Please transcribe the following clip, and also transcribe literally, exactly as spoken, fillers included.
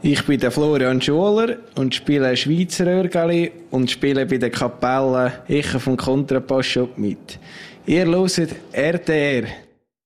Ich bin der Florian Schuler und spiele Schweizer Örgeli und spiele bei der Kapelle Echo vom Kontrapass mit. Ihr hört R T R.